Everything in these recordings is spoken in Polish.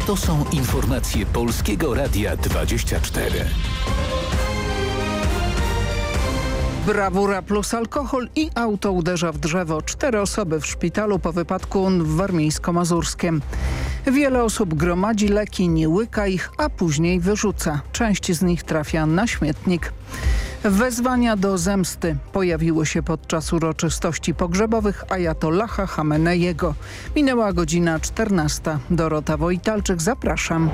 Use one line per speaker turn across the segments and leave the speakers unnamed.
To są informacje Polskiego Radia 24.
Brawura plus alkohol i auto uderza w drzewo. 4 osoby w szpitalu po wypadku w Warmińsko-Mazurskiem. Wiele osób gromadzi leki, nie łyka ich, a później wyrzuca. Część z nich trafia na śmietnik. Wezwania do zemsty pojawiły się podczas uroczystości pogrzebowych ajatollaha Chameneiego. Minęła godzina 14. Dorota Wojtalczyk, zapraszam.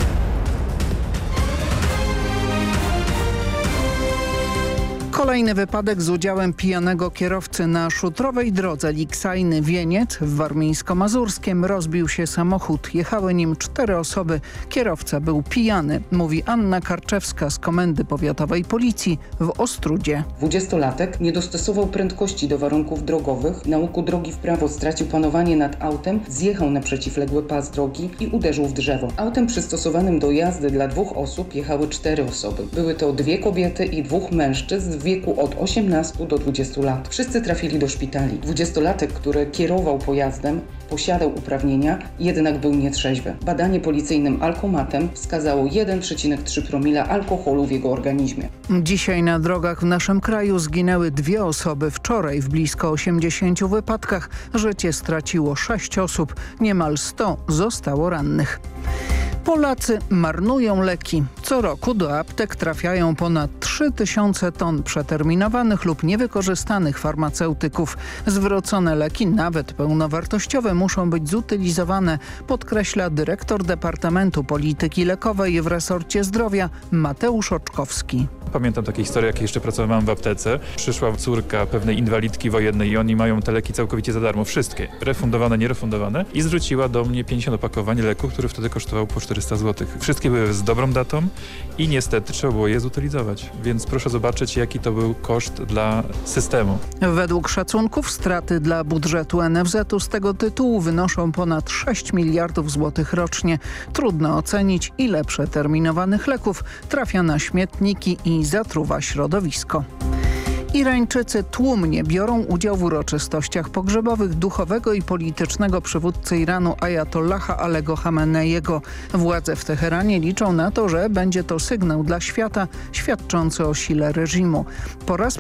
Kolejny wypadek z udziałem pijanego kierowcy na szutrowej drodze Liksajny-Wieniec w Warmińsko-Mazurskiem rozbił się samochód. Jechały nim 4 osoby. Kierowca był pijany, mówi Anna Karczewska z Komendy Powiatowej Policji w Ostródzie.
20-latek nie dostosował prędkości do warunków drogowych. Na łuku drogi w prawo stracił panowanie nad autem, zjechał na przeciwległy pas drogi i uderzył w drzewo. Autem przystosowanym do jazdy dla 2 osób jechały 4 osoby. Były to 2 kobiety i 2 mężczyzn w wieku od 18 do 20 lat. Wszyscy trafili do szpitali. 20-latek, który kierował pojazdem, posiadał uprawnienia, jednak był nietrzeźwy. Badanie policyjnym alkomatem wskazało 1,3 promila alkoholu w jego organizmie.
Dzisiaj na drogach w naszym kraju zginęły 2 osoby. Wczoraj w blisko 80 wypadkach życie straciło 6 osób. Niemal 100 zostało rannych. Polacy marnują leki. Co roku do aptek trafiają ponad 3000 ton przeterminowanych lub niewykorzystanych farmaceutyków. Zwrócone leki, nawet pełnowartościowe, muszą być zutylizowane, podkreśla dyrektor Departamentu Polityki Lekowej w resorcie zdrowia Mateusz Oczkowski.
Pamiętam takie historie, jak jeszcze pracowałem w aptece. Przyszła córka pewnej inwalidki wojennej i oni mają te leki całkowicie za darmo, wszystkie. Refundowane, nierefundowane. I zwróciła do mnie 50 opakowań leku, który wtedy kosztował po 400 zł. Wszystkie były z dobrą datą i niestety trzeba było je zutylizować. Więc proszę zobaczyć, jaki to był koszt dla systemu.
Według szacunków straty dla budżetu NFZ-u z tego tytułu wynoszą ponad 6 miliardów złotych rocznie. Trudno ocenić, ile przeterminowanych leków trafia na śmietniki i zatruwa środowisko. Irańczycy tłumnie biorą udział w uroczystościach pogrzebowych duchowego i politycznego przywódcy Iranu ajatollaha Alego Chameneiego. Władze w Teheranie liczą na to, że będzie to sygnał dla świata świadczący o sile reżimu. Po raz